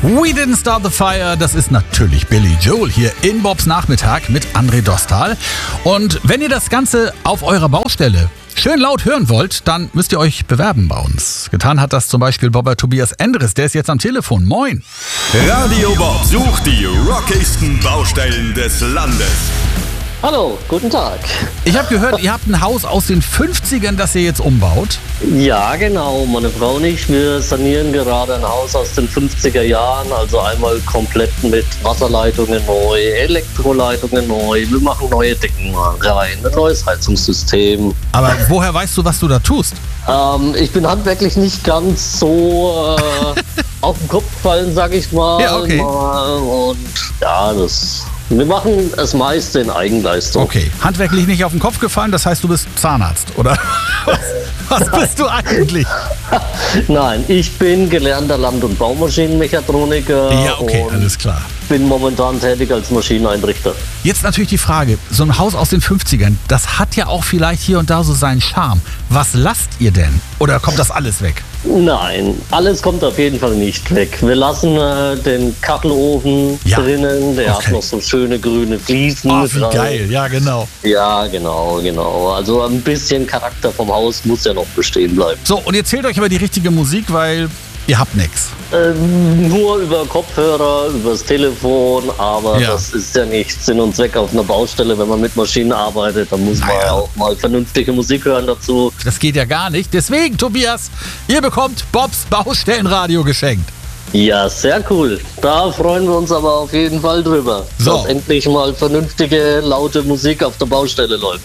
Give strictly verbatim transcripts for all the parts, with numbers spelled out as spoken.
We Didn't Start the Fire, das ist natürlich Billy Joel hier in Bobs Nachmittag mit André Dostal. Und wenn ihr das Ganze auf eurer Baustelle schön laut hören wollt, dann müsst ihr euch bewerben bei uns. Getan hat das zum Beispiel Bobber Tobias Endres, der ist jetzt am Telefon. Moin! Radio Bob sucht die rockigsten Baustellen des Landes. Hallo, guten Tag. Ich habe gehört, ihr habt ein Haus aus den fünfzigern, das ihr jetzt umbaut. Ja, genau. Meine Frau und ich, wir sanieren gerade ein Haus aus den fünfziger Jahren. Also einmal komplett mit Wasserleitungen neu, Elektroleitungen neu. Wir machen neue Decken rein, ein neues Heizungssystem. Aber woher weißt du, was du da tust? Ähm, ich bin handwerklich nicht ganz so äh, auf den Kopf gefallen, sag ich mal. Ja, okay. Und ja, das... Wir machen das meiste in Eigenleistung. Okay, handwerklich nicht auf den Kopf gefallen, das heißt, du bist Zahnarzt, oder? Was, was bist du eigentlich? Nein, ich bin gelernter Land- und Baumaschinenmechatroniker. Ja, okay, alles klar. Bin momentan tätig als Maschineneinrichter. Jetzt natürlich die Frage, so ein Haus aus den fünfzigern, das hat ja auch vielleicht hier und da so seinen Charme. Was lasst ihr denn? Oder kommt das alles weg? Nein, alles kommt auf jeden Fall nicht weg. Wir lassen äh, den Kachelofen Ja. drinnen, der Okay. hat noch so schöne grüne Fliesen. Oh, mit wie rein. geil, ja genau. Ja, genau, genau. Also ein bisschen Charakter vom Haus muss ja noch bestehen bleiben. So, und ihr zählt euch aber die richtige Musik, weil ihr habt nichts. Ähm, nur über Kopfhörer, übers Telefon, aber Ja. das ist ja nicht Sinn und Zweck auf einer Baustelle. Wenn man mit Maschinen arbeitet, dann muss man Naja. ja auch mal vernünftige Musik hören dazu. Das geht ja gar nicht. Deswegen, Tobias, ihr bekommt Bobs Baustellenradio geschenkt. Ja, sehr cool. Da freuen wir uns aber auf jeden Fall drüber, So. dass endlich mal vernünftige, laute Musik auf der Baustelle läuft.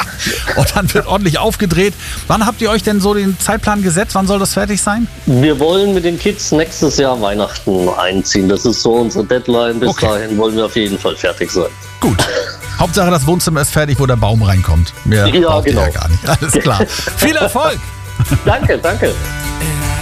Und dann wird ordentlich aufgedreht. Wann habt ihr euch denn so den Zeitplan gesetzt? Wann soll das fertig sein? Wir wollen mit den Kids nächstes Jahr Weihnachten einziehen. Das ist so unsere Deadline. Bis Okay. dahin wollen wir auf jeden Fall fertig sein. Gut. Hauptsache das Wohnzimmer ist fertig, wo der Baum reinkommt. Mehr Ja, braucht ihr genau. ja gar nicht. Alles klar. Viel Erfolg! Danke, danke.